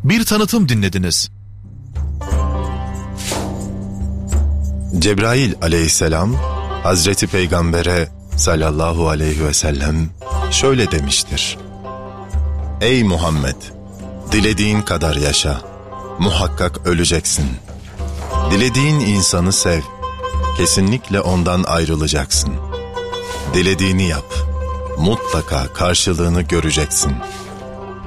Bir tanıtım dinlediniz. Cebrail aleyhisselam Hazreti Peygamber'e sallallahu aleyhi ve sellem şöyle demiştir: Ey Muhammed! Dilediğin kadar yaşa, muhakkak öleceksin. Dilediğin insanı sev, kesinlikle ondan ayrılacaksın. Dilediğini yap, mutlaka karşılığını göreceksin.